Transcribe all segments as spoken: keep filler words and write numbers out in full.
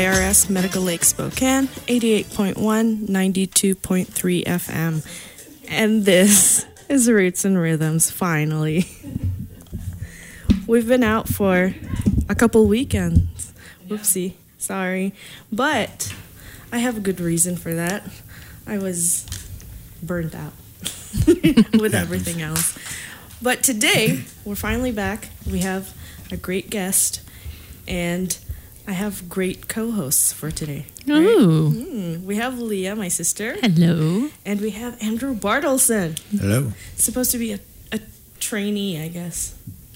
I R S Medical Lake Spokane, eighty-eight point one, ninety-two point three F M. And this is Roots and Rhythms, finally. We've been out for a couple weekends. Whoopsie, sorry. But I have a good reason for that. I was burnt out with everything else. But today, we're finally back. We have a great guest, and I have great co-hosts for today. Right? Ooh. Mm, we have Leah, my sister. Hello. And we have Andrew Bartleson. Hello. Supposed to be a, a trainee, I guess.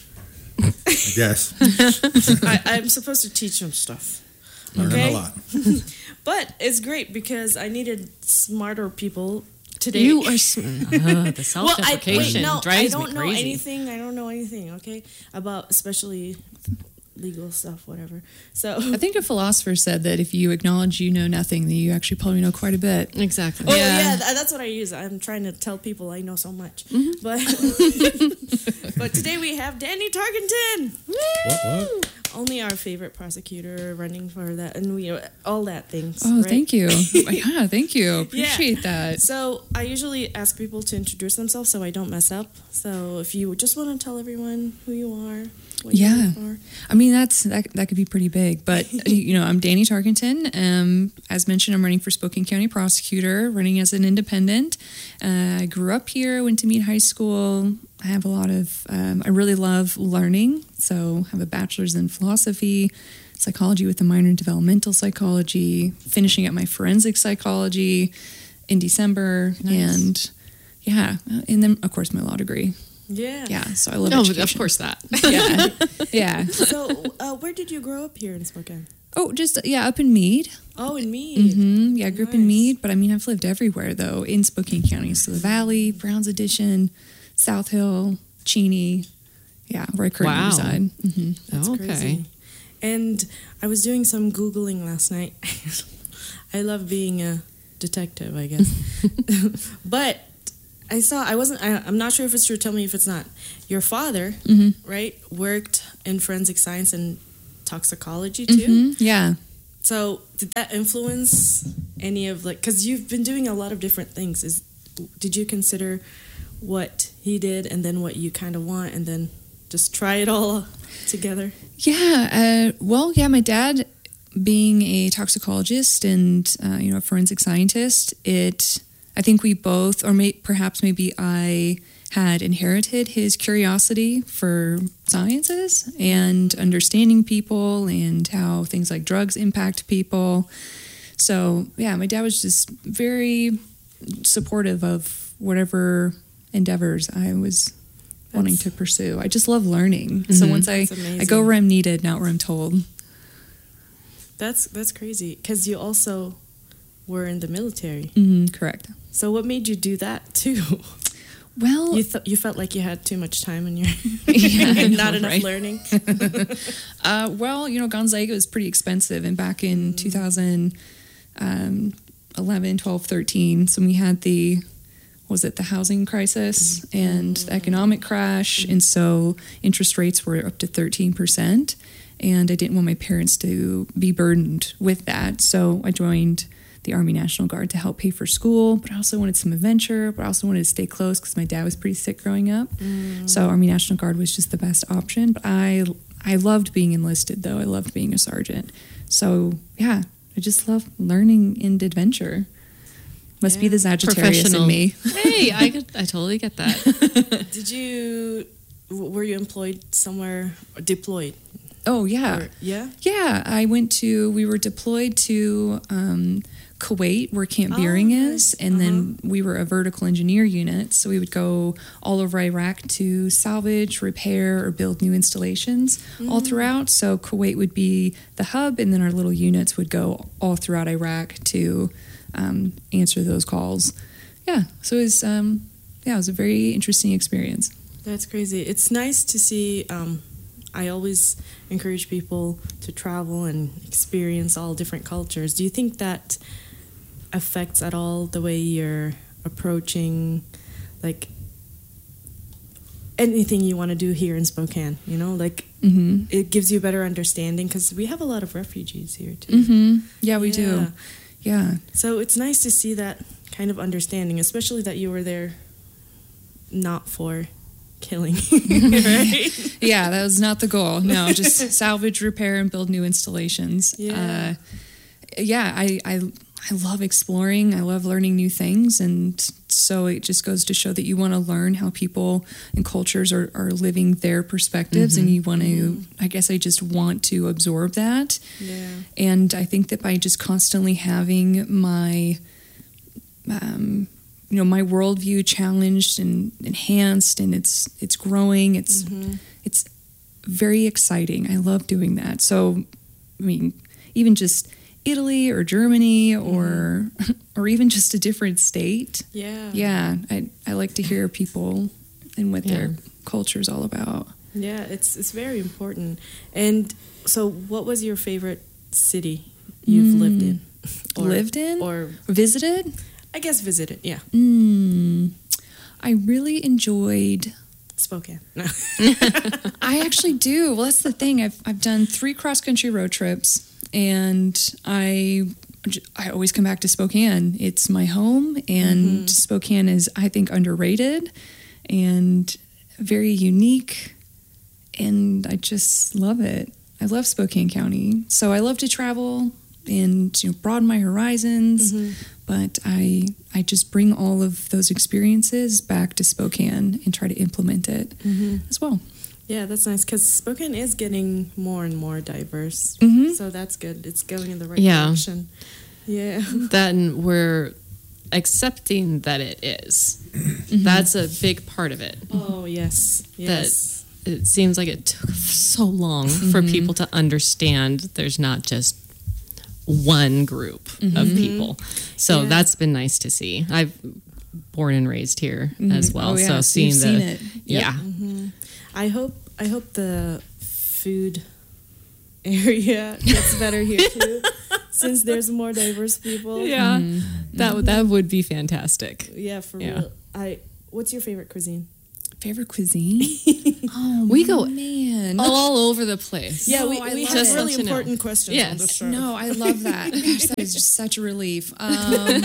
Yes. I, I'm supposed to teach him stuff. Learning Okay? a lot. But it's great because I needed smarter people today. You are sm- uh, the well, I, self-deprecation wait, no, drives I don't me know crazy. anything. I don't know anything, okay? About especially legal stuff, whatever. So I think a philosopher said that if you acknowledge you know nothing, then you actually probably know quite a bit. Exactly. Oh Yeah. yeah, th- that's what I use. I'm trying to tell people I know so much. Mm-hmm. But but today we have Danny Tarkenton. What, what? Only our favorite prosecutor running for that, and we all that things. Oh, right? thank you. Yeah, thank you. Yeah. Appreciate that. So I usually ask people to introduce themselves so I don't mess up. So if you just want to tell everyone who you are, what Yeah. you are. I mean, that's that, that could be pretty big, but you know, I'm Danny Tarkenton. Um, as mentioned, I'm running for Spokane County Prosecutor, running as an independent. Uh, I grew up here, went to Meade High School. I have a lot of, um, I really love learning. So I have a bachelor's in philosophy, psychology with a minor in developmental psychology, finishing up my forensic psychology in December. Nice. And yeah, and then of course my law degree. Yeah. Yeah, so I love No, education. of course that. Yeah, yeah. So uh, where did you grow up here in Spokane? Oh, just, yeah, up in Meade. Oh, in Meade. hmm Yeah, I grew up in Nice. Meade, but I mean, I've lived everywhere, though, in Spokane County. So the Valley, Browns Addition, South Hill, Cheney. Yeah, where I currently Wow. reside. hmm That's Okay. crazy. And I was doing some Googling last night. I love being a detective, I guess. But I saw, I wasn't, I, I'm not sure if it's true. Tell me if it's not. Your father, hmm right, worked in forensic science and toxicology too. hmm Yeah. So did that influence any of, like, because you've been doing a lot of different things. Is Did you consider what he did and then what you kind of want and then just try it all together? Yeah. Uh, well, yeah, my dad being a toxicologist and, uh, you know, a forensic scientist, it, I think we both, or may, perhaps maybe I had inherited his curiosity for sciences and understanding people and how things like drugs impact people. So, yeah, my dad was just very supportive of whatever endeavors I was wanting to pursue. I just love learning. So Mhm. once I, That's amazing. I go where I'm needed, not where I'm told. That's that's crazy because you also were in the military. Mm, correct. So what made you do that too? Well, You th- you felt like you had too much time in your Yeah, I know, not enough right? learning. uh, well, you know, Gonzaga was pretty expensive. And back in two thousand eleven, twelve, thirteen, so we had the, what was it, the housing crisis and the economic crash. And so interest rates were up to thirteen percent. And I didn't want my parents to be burdened with that. So I joined the Army National Guard to help pay for school, but I also wanted some adventure, but I also wanted to stay close because my dad was pretty sick growing up. So Army National Guard was just the best option. But I I loved being enlisted, though. I loved being a sergeant. So, yeah, I just love learning and adventure. Must be Yeah. the Sagittarius in Professional. me. Hey, I, could- I totally get that. Did you w- were you employed somewhere or deployed? Oh, yeah. Or- yeah. Yeah, I went to, we were deployed to um, Kuwait, where Camp Oh, Beering nice. is, and then we were a vertical engineer unit, so we would go all over Iraq to salvage, repair, or build new installations all throughout. So Kuwait would be the hub, and then our little units would go all throughout Iraq to um, answer those calls. Yeah, so it was, um, yeah, it was a very interesting experience. That's crazy. It's nice to see. Um, I always encourage people to travel and experience all different cultures. Do you think that affects at all the way you're approaching, like, anything you want to do here in Spokane. You know, like Mm-hmm. it gives you a better understanding because we have a lot of refugees here too. Mm-hmm. Yeah, we Yeah. do. Yeah. So it's nice to see that kind of understanding, especially that you were there not for killing, right? Yeah, that was not the goal. No, just salvage, repair, and build new installations. Yeah. Uh, yeah, I, I I love exploring. I love learning new things. And so it just goes to show that you want to learn how people and cultures are, are living their perspectives. And you want to, I guess I just want to absorb that. Yeah. And I think that by just constantly having my, um, you know, my worldview challenged and enhanced, and it's it's growing. It's Mm-hmm. it's very exciting. I love doing that. So, I mean, even just Italy or Germany or or even just a different state. Yeah. Yeah, I I like to hear people and what their Yeah. culture is all about. Yeah, it's it's very important. And so, what was your favorite city you've Mm. lived in? Lived in? or Visited? I guess visited? Yeah, Mm, I really enjoyed. Spokane. No. I actually do. Well, that's the thing. I've I've done three cross country road trips, and I I always come back to Spokane. It's my home, and Spokane is, I think, underrated and very unique, and I just love it. I love Spokane County, so I love to travel and, you know, broaden my horizons. But I I just bring all of those experiences back to Spokane and try to implement it as well. Yeah, that's nice because Spokane is getting more and more diverse. Mhm. So that's good. It's going in the right Yeah. direction. Yeah. Then we're accepting that it is. That's a big part of it. Oh yes. Yes. That it seems like it took so long for people to understand there's not just one group of people. So Yeah. that's been nice to see. I've born and raised here as well. Oh, yeah. So So seeing you've the seen it. Yep. yeah. I hope I hope the food area gets better here too, since there's more diverse people. Yeah. That would that would be fantastic. Yeah, for Yeah. real. I. What's your favorite cuisine? Favorite cuisine? Oh, We go man. all over the place. Yeah, Oh, we, I we love have it. really Just to know. important questions on Yes. the show. No, I love that. Gosh, that is just such a relief. Um,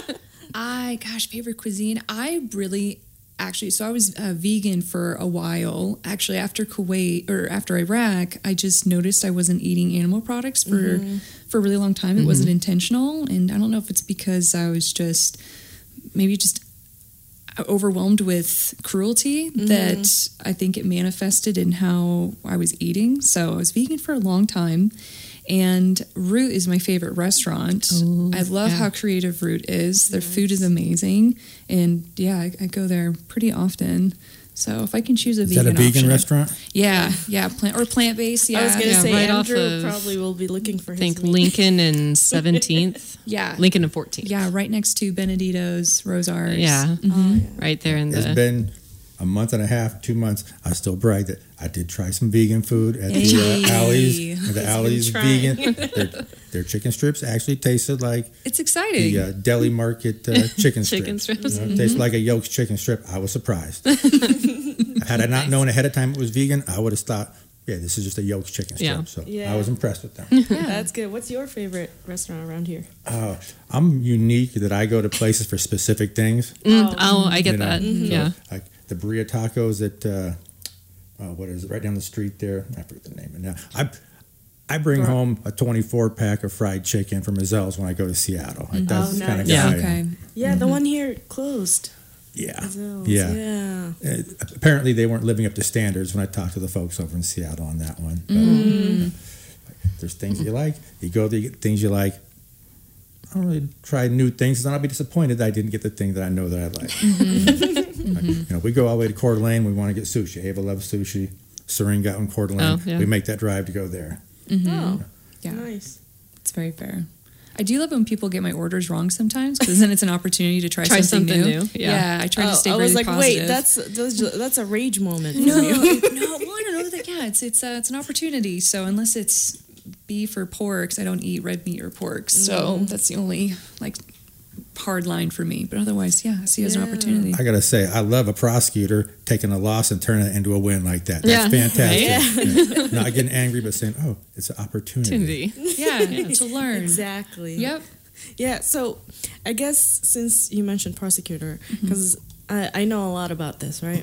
I, gosh, favorite cuisine. I really actually, so I was uh, vegan for a while. Actually, after Kuwait or after Iraq, I just noticed I wasn't eating animal products for for a really long time. It wasn't intentional, and I don't know if it's because I was just maybe just overwhelmed with cruelty that I think it manifested in how I was eating. So I was vegan for a long time, and Root is my favorite restaurant. Ooh, I love yeah. how creative Root is. Their food is amazing, and yeah, I, I go there pretty often. So if I can choose a Is vegan that a vegan option, restaurant? yeah, yeah, plant or plant based. Yeah, I was gonna Yeah, say right off Andrew of- probably will be looking for I his think meat. Lincoln and seventeenth. yeah, Lincoln and fourteenth. yeah, right next to Benedito's, Rosars. Yeah. Oh, yeah. Right there in It's the been a month and a half, two months. I still brag that I did try some vegan food at the Hey. uh, Alley's. The Alley's trying. vegan. Their, their chicken strips actually tasted like It's exciting. the uh, deli market uh, chicken strips. Chicken strips. You know, it tasted like a Yolk's chicken strip. I was surprised. Had I not known ahead of time it was vegan, I would have thought, yeah, this is just a Yolk's chicken strip. Yeah. So Yeah. I was impressed with them. That's good. What's your favorite restaurant around here? Uh, I'm unique that I go to places for specific things. Mm, oh, I get you know, that. so, Yeah. like the burrito tacos at uh, uh, what is it? Right down the street there. I forget the name of it now. I I bring home a twenty-four pack of fried chicken from Mazelle's when I go to Seattle. Like, that's Oh, the kind of nice. guy. Yeah. I Okay. am. Yeah, the one here closed. Yeah. Zills. Yeah. Yeah. Uh, apparently, they weren't living up to standards when I talked to the folks over in Seattle on that one. But, Mm. uh, there's things you like. You go there, you get things you like. I don't really try new things, then I'll be disappointed that I didn't get the thing that I know that I like. Mm-hmm. Like, you know, we go all the way to Coeur d'Alene. We want to get sushi. Ava loves sushi. Serene got in Coeur d'Alene. Oh, yeah. We make that drive to go there. Oh, Yeah. nice. It's very fair. I do love when people get my orders wrong sometimes, because then it's an opportunity to try, Try something, something new. new, yeah. I try Oh, to stay I really was like, positive. wait, that's that's that's a rage moment. for no, you. no. Well, I don't know that. Yeah, it's it's uh, it's an opportunity. So unless it's beef or pork, 'cause I don't eat red meat or pork. So Mm-hmm. that's the only like hard line for me. But otherwise, yeah, I see it as an Yeah. opportunity. I gotta say, I love a prosecutor taking a loss and turning it into a win like that. That's Yeah. fantastic. Yeah. Yeah. Not getting angry, but saying, "Oh, it's an opportunity." Opportunity. Yeah, to learn. Exactly. Yep. Yeah, so I guess since you mentioned prosecutor, because I, I know a lot about this, right?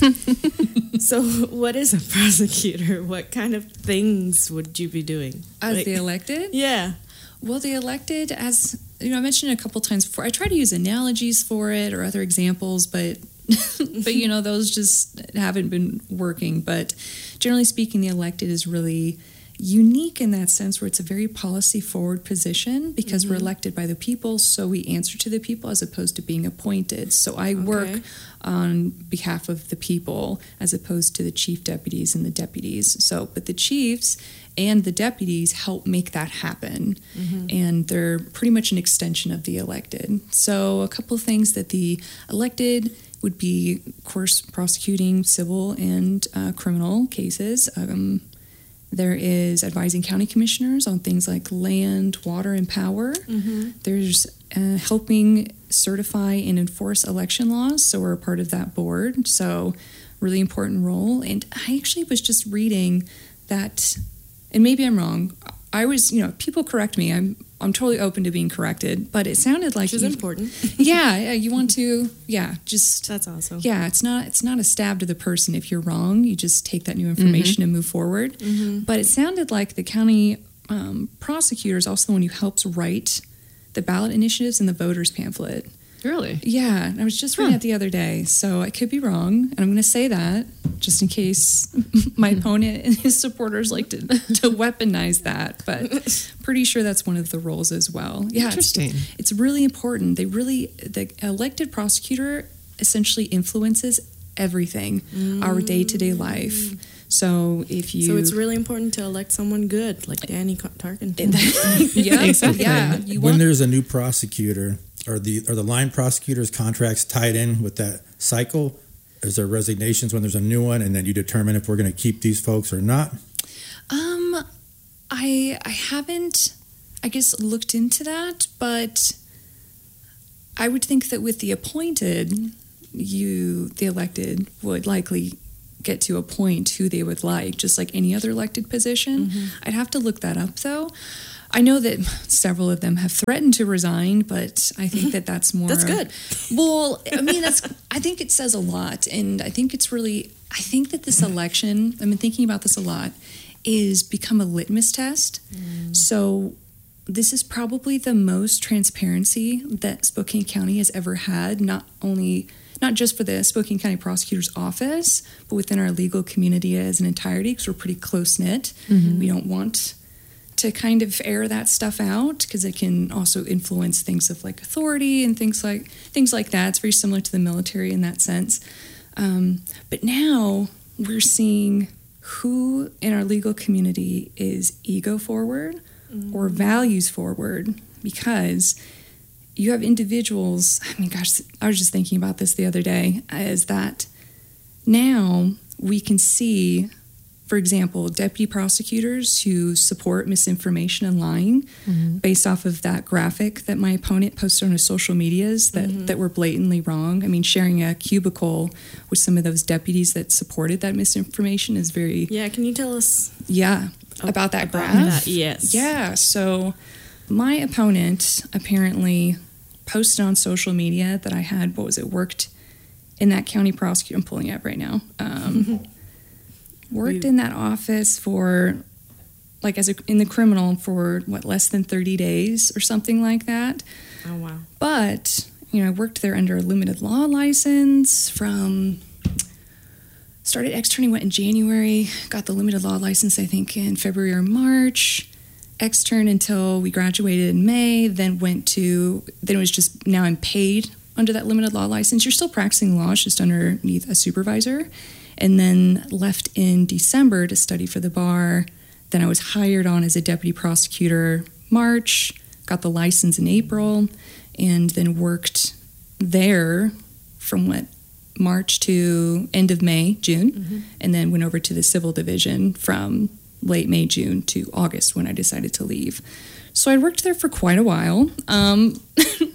So what is a prosecutor? What kind of things would you be doing? As Like- the elected? Yeah. Well, the elected, as you know, I mentioned it a couple times before. I try to use analogies for it or other examples, but but you know, those just haven't been working. But generally speaking, the elected is really unique in that sense where it's a very policy forward position because Mm-hmm. we're elected by the people, so we answer to the people as opposed to being appointed. So I work Okay. on behalf of the people as opposed to the chief deputies and the deputies. So, but the chiefs and the deputies help make that happen, Mm-hmm. and they're pretty much an extension of the elected. So, a couple of things that the elected would be, of course, prosecuting civil and uh, criminal cases. Um, there is advising county commissioners on things like land, water, and power. Mm-hmm. There's uh, helping certify and enforce election laws, so we're a part of that board. So, really important role. And I actually was just reading that, and maybe I'm wrong. I was, you know, people correct me. I'm, I'm totally open to being corrected, but it sounded like Which is you- important. yeah, yeah, you want to, yeah, just That's awesome. yeah, it's not it's not a stab to the person if you're wrong. You just take that new information and move forward. Mm-hmm. But it sounded like the county um, prosecutor is also the one who helps write the ballot initiatives and the voters pamphlet. Really? Yeah, and I was just reading Huh. it the other day, so I could be wrong, and I'm going to say that just in case my opponent and his supporters like to, to weaponize that. But pretty sure that's one of the roles as well. Yeah, it's- Interesting. It's really important. They really, the elected prosecutor essentially influences everything, our day to day life. So if you, So it's really important to elect someone good, like Danny Tarkenton. yeah, Exactly. yeah, you when want there's a new prosecutor, are the are the line prosecutors' contracts tied in with that cycle? Is there resignations when there's a new one, and then you determine if we're going to keep these folks or not? Um, I I haven't, I guess, looked into that, but I would think that with the appointed, you the elected would likely get to appoint who they would like, just like any other elected position. I'd have to look that up, though. I know that several of them have threatened to resign, but I think that that's more. That's good. Well, I mean, that's. I think it says a lot, and I think it's really. I think that this election. I've been thinking about this a lot. Is become a litmus test. So this is probably the most transparency that Spokane County has ever had. Not only. Not just for the Spokane County Prosecutor's Office, but within our legal community as an entirety, because we're pretty close knit. We don't want to kind of air that stuff out because it can also influence things of like authority and things like things like that. It's very similar to the military in that sense. Um, but now we're seeing who in our legal community is ego forward or values forward, because you have individuals. I mean, gosh, I was just thinking about this the other day. Is that now we can see, for example, deputy prosecutors who support misinformation and lying based off of that graphic that my opponent posted on his social medias that, that were blatantly wrong. I mean, sharing a cubicle with some of those deputies that supported that misinformation is very, Yeah, can you tell us yeah, about that about graph? that? Yes. Yeah, so my opponent apparently posted on social media that I had, what was it, worked in that county prosecutor, I'm pulling it up right now, um, worked We- in that office for, like, as a, in the criminal for, what, less than thirty days or something like that. Oh, wow. But, you know, I worked there under a limited law license from, started externing, went in January, got the limited law license, I think, in February or March, extern until we graduated in May, then went to, then it was just, now I'm paid under that limited law license. You're still practicing law, it's just underneath a supervisor. And then left in December to study for the bar. Then I was hired on as a deputy prosecutor March, got the license in April, and then worked there from what, March to end of May, June, Mm-hmm. and then went over to the civil division from late May, June to August when I decided to leave. So I worked there for quite a while. Um,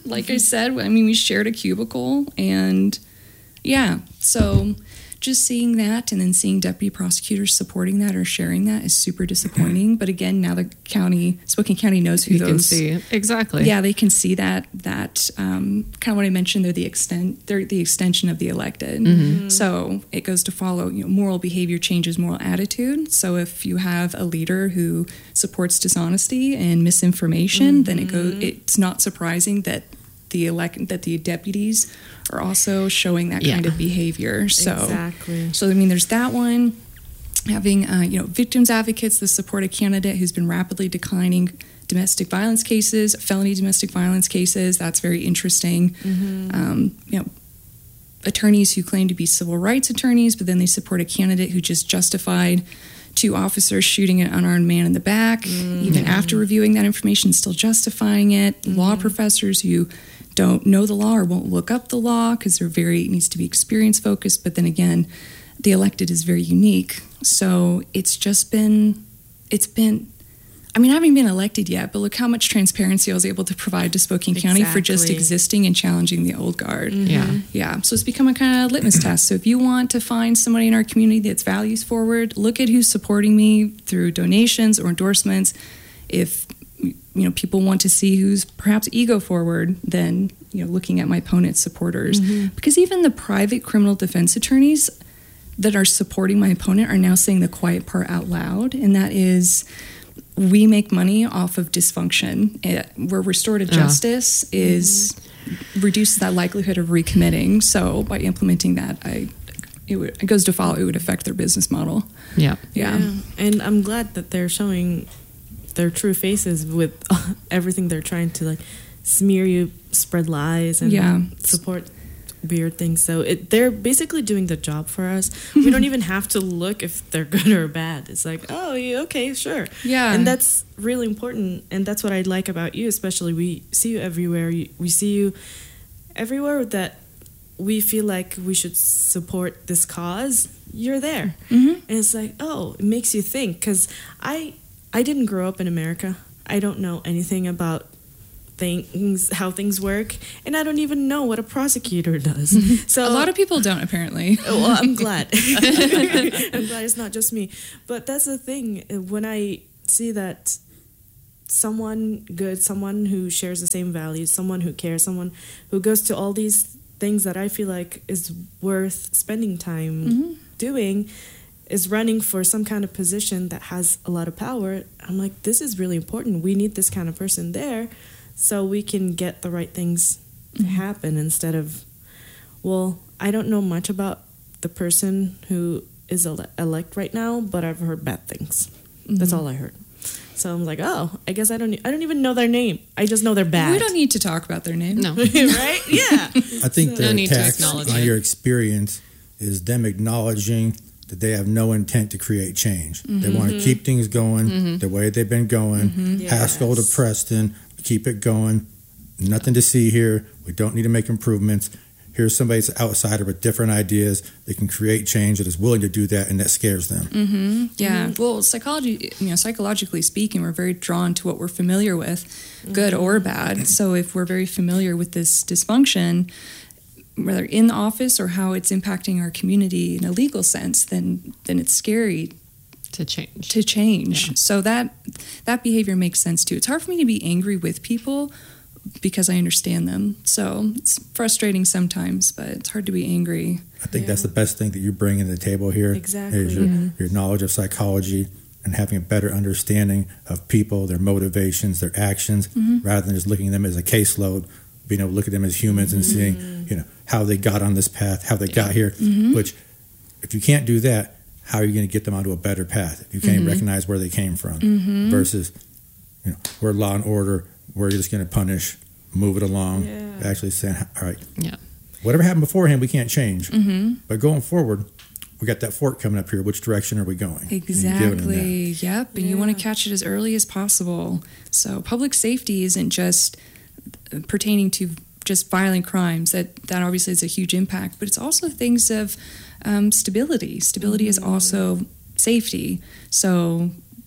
Like I said, I mean, we shared a cubicle, and yeah, so just seeing that and then seeing deputy prosecutors supporting that or sharing that is super disappointing. But again, now the county, Spokane County knows who You those... can see. Exactly. Yeah, they can see that, that um, kind of what I mentioned, they're the extent, they're the extension of the elected. Mm-hmm. So it goes to follow, you know, moral behavior changes moral attitude. So if you have a leader who supports dishonesty and misinformation, mm-hmm. then it goes, it's not surprising that the elect that the deputies are also showing that Yeah. kind of behavior. So, Exactly. so I mean, there's that one. Having uh, you know, victims advocates that support a candidate who's been rapidly declining domestic violence cases, felony domestic violence cases. That's very interesting. Mm-hmm. Um, you know, attorneys who claim to be civil rights attorneys, but then they support a candidate who just justified two officers shooting an unarmed man in the back, mm-hmm. even after reviewing that information, still justifying it. Mm-hmm. Law professors who don't know the law or won't look up the law because they're very, it needs to be experience focused. But then again, the elected is very unique. So it's just been, it's been, I mean, I haven't been elected yet, but look how much transparency I was able to provide to Spokane County for just Exactly. existing and challenging the old guard. Mm-hmm. Yeah. Yeah, so it's become a kind of litmus test. So if you want to find somebody in our community that's values forward, look at who's supporting me through donations or endorsements. If you know people want to see who's perhaps ego forward, then you know looking at my opponent's supporters, Mm-hmm. because even the private criminal defense attorneys that are supporting my opponent are now saying the quiet part out loud, and that is, we make money off of dysfunction. It, where restorative Yeah. justice is mm-hmm. reduces that likelihood of recommitting. So by implementing that, I it, would, it goes to follow it would affect their business model. Yeah. Yeah. Yeah. And I'm glad that they're showing their true faces with everything they're trying to like smear you, spread lies, and Yeah. support weird things. So it, they're basically doing the job for us. We don't even have to look if they're good or bad. It's like, oh, yeah, okay, sure. Yeah. And that's really important. And that's what I like about you, especially. We see you everywhere. You- We see you everywhere that we feel like we should support this cause. You're there. Mm-hmm. And it's like, oh, it makes you think. Because I, I didn't grow up in America. I don't know anything about things, how things work, and I don't even know what a prosecutor does. So A lot of people don't, apparently. well, I'm glad. I'm glad it's not just me. But that's the thing. When I see that someone good, someone who shares the same values, someone who cares, someone who goes to all these things that I feel like is worth spending time Mm-hmm. doing, is running for some kind of position that has a lot of power, I'm like, this is really important. We need this kind of person there so we can get the right things to Mm-hmm. happen instead of, well, I don't know much about the person who is ele- elect right now, but I've heard bad things. That's Mhm. all I heard. So I'm like, oh, I guess I don't. I don't even know their name. I just know they're bad. We don't need to talk about their name. No. right? Yeah. I think No the need to attacks acknowledge on it. your experience is them acknowledging that they have no intent to create change. They want to keep things going the way they've been going. Haskell to Yes. Preston, keep it going. Nothing to see here. We don't need to make improvements. Here's somebody that's outsider with different ideas. They can create change that is willing to do that, and that scares them. Mm-hmm. Yeah. Well, psychology, you know, psychologically speaking, we're very drawn to what we're familiar with, good or bad. So if we're very familiar with this dysfunction, whether in the office or how it's impacting our community in a legal sense, then then it's scary To change. to change. Yeah. So that that behavior makes sense too. It's hard for me to be angry with people because I understand them. So it's frustrating sometimes, but it's hard to be angry. I think Yeah. that's the best thing that you bring to the table here. Exactly. Is your, Yeah. your knowledge of psychology and having a better understanding of people, their motivations, their actions, rather than just looking at them as a caseload, being able to look at them as humans and seeing, you know, how they got on this path, how they got here. Which, if you can't do that, how are you going to get them onto a better path? If you can't recognize where they came from, versus, you know, we're law and order, we're just going to punish, move it along. Yeah. Actually saying, all right, Yeah. whatever happened beforehand, we can't change. But going forward, we got that fork coming up here. Which direction are we going? And you're giving them that. Exactly. Yep. And you want to catch it as early as possible. So public safety isn't just pertaining to just violent crimes. That that obviously is a huge impact, but it's also things of um, stability. Stability is also safety. So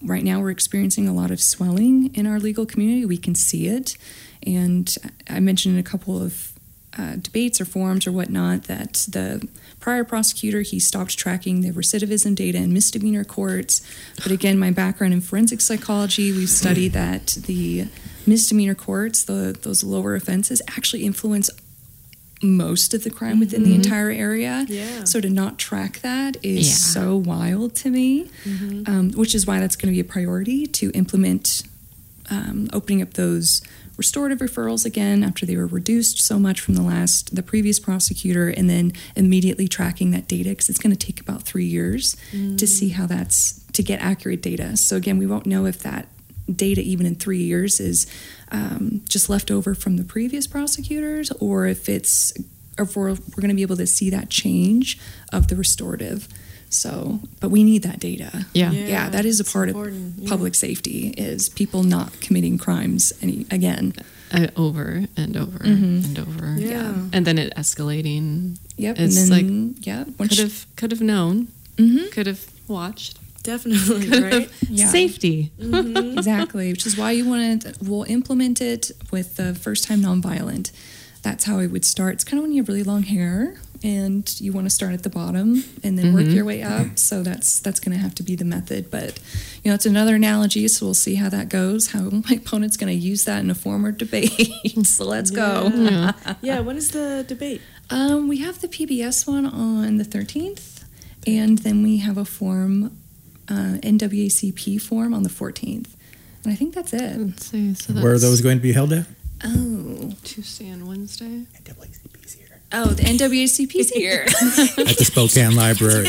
right now we're experiencing a lot of swelling in our legal community. We can see it. And I mentioned in a couple of uh, debates or forums or whatnot that the prior prosecutor, he stopped tracking the recidivism data in misdemeanor courts. But again, my background in forensic psychology, we've studied that the misdemeanor courts, the those lower offenses, actually influence most of the crime within mm-hmm. the entire area. Yeah. So to not track that is Yeah. so wild to me, Mm-hmm. um, which is why that's going to be a priority to implement um, opening up those restorative referrals again after they were reduced so much from the last, the previous prosecutor, and then immediately tracking that data because it's going to take about three years Mm. to see how that's, to get accurate data. So again, we won't know if that data even in three years is um, just left over from the previous prosecutors or if it's, or if we're, we're going to be able to see that change of the restorative. So, but we need that data. Yeah. Yeah, Yeah, that is a it's part important, of yeah. public safety is people not committing crimes any again. Uh, over and over Mhm. and over. Yeah. And then it escalating. Yep. It's and like, then, yeah, Could have could have known. Mhm. Could have watched. Definitely, right? Yeah. Safety. Mhm. Exactly, which is why you want to, we'll implement it with the first time nonviolent. That's how it would start. It's kind of when you have really long hair and you want to start at the bottom and then work Mhm. your way up. So that's that's going to have to be the method. But, you know, it's another analogy, so we'll see how that goes, how my opponent's going to use that in a former debate. So let's go. Yeah. Yeah, when is the debate? Um, we have the P B S one on the thirteenth, and then we have a form, uh, N double A C P form on the fourteenth. And I think that's it. Let's see. So Where are that's those going to be held at? Oh. Tuesday and Wednesday. N double A C P's here. Oh, the N double A C P's here. At the Spokane Library.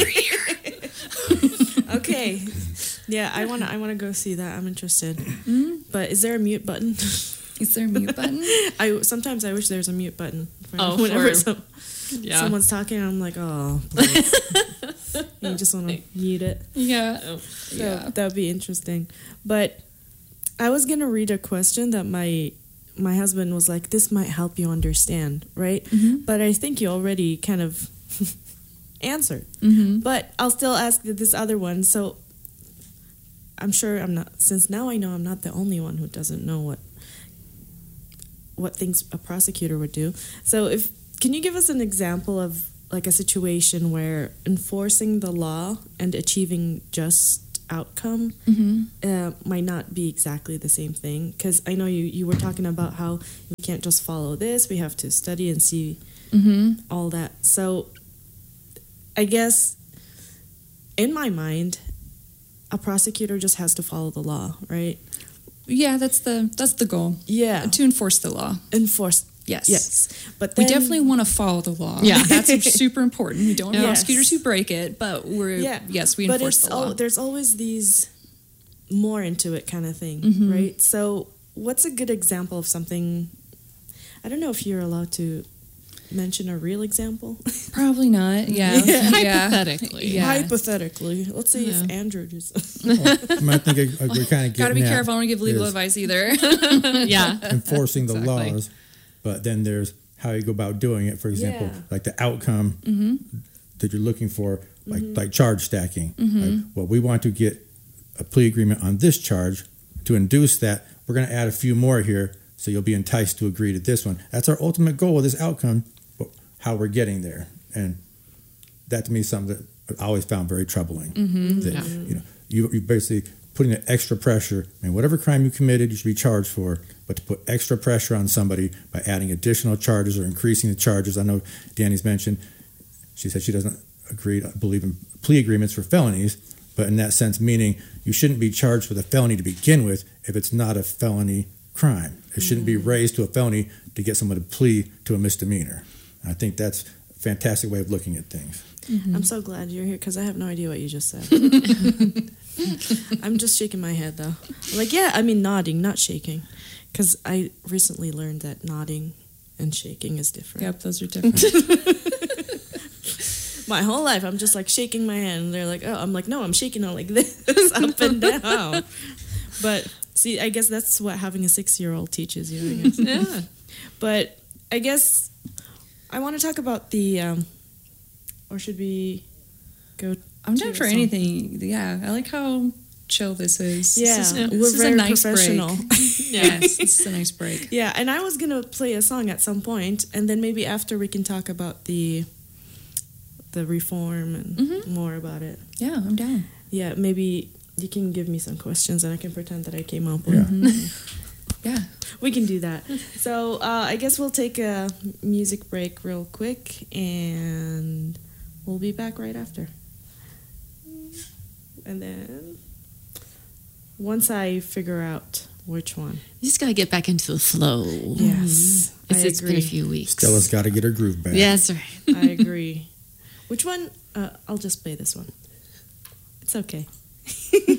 Okay. Yeah, I want to I want to go see that. I'm interested. Mm-hmm. But is there a mute button? Is there a mute button? I sometimes I wish there's a mute button. For Oh, whenever for- some, Yeah. someone's talking, I'm like, oh, please. You just want to mute it. Yeah. So Yeah. that would be interesting. But I was gonna read a question that my my husband was like, this might help you understand, right? Mhm. But I think you already kind of answered. Mm-hmm. But I'll still ask this other one. So I'm sure I'm not, since now I know I'm not the only one who doesn't know what what things a prosecutor would do. So if can you give us an example of like a situation where enforcing the law and achieving just outcome Mm-hmm. uh, might not be exactly the same thing? Because I know you, you were talking about how we can't just follow this, we have to study and see Mm-hmm. all that. So I guess in my mind, a prosecutor just has to follow the law, right? Yeah, that's the that's the goal. Yeah. To enforce the law. Enforce. Yes. Yes. But We then, definitely want to follow the law. Yeah. That's super important. We don't want Yes. prosecutors who break it, but we're Yeah. yes, we but enforce it's the law. al- there's always these more into it kind of thing, Mhm. right? So what's a good example of something? I don't know if you're allowed to mention a real example. Probably not. Yeah. Yeah. Yeah. Hypothetically. Yeah. Hypothetically, let's say if Yeah. Andrew just I think uh, we're kind of Got to getting be at careful. I don't want to give legal is advice either. Yeah. enforcing the Exactly. laws, but then there's how you go about doing it. For example, Yeah. like the outcome Mm-hmm. that you're looking for, like like charge stacking. Like, well, we want to get a plea agreement on this charge. To induce that, we're going to add a few more here, so you'll be enticed to agree to this one. That's our ultimate goal of this outcome, but how we're getting there, and that to me is something that I always found very troubling. Mm-hmm. That, Yeah. you know, you you basically putting that extra pressure. I mean, whatever crime you committed, you should be charged for. But to put extra pressure on somebody by adding additional charges or increasing the charges, I know Danny's mentioned. She said she doesn't agree, believe in plea agreements for felonies, but in that sense, meaning you shouldn't be charged with a felony to begin with if it's not a felony crime. It shouldn't be raised to a felony to get someone to plea to a misdemeanor. And I think that's a fantastic way of looking at things. I'm so glad you're here because I have no idea what you just said. I'm just shaking my head though. Like, yeah, I mean nodding, not shaking. Because I recently learned that nodding and shaking is different. Yep, those are different. My whole life, I'm just like shaking my hand. And they're like, oh, I'm like, no, I'm shaking it like this, up and down. But see, I guess that's what having a six-year-old teaches you, I guess. Yeah. But I guess I want to talk about the, um, or should we go I'm to down a for song? anything. Yeah, I like how chill this is. Yeah, this is, we're this is very a nice professional. break. Yes, this is a nice break. Yeah, and I was gonna play a song at some point, and then maybe after we can talk about the the reform and Mhm. more about it. Yeah, I'm down. Yeah, maybe you can give me some questions, and I can pretend that I came up with. Yeah. Mm-hmm. Yeah. We can do that. So uh, I guess we'll take a music break real quick, and we'll be back right after. And then once I figure out which one. You just got to get back into the flow. Yes, It's, I it's been a agree. few weeks. Stella's got to get her groove back. Yeah, that's right. I agree. Which one? Uh, I'll just play this one. It's okay.